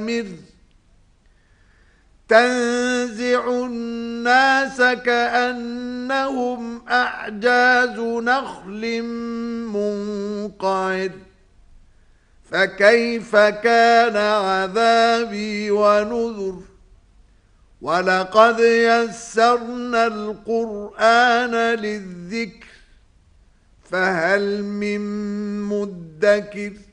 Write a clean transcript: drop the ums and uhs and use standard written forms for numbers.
تنزع الناس كأنهم أعجاز نخل منقعر فكيف كان عذابي ونذر ولقد يسرنا القرآن للذكر فهل من مدكر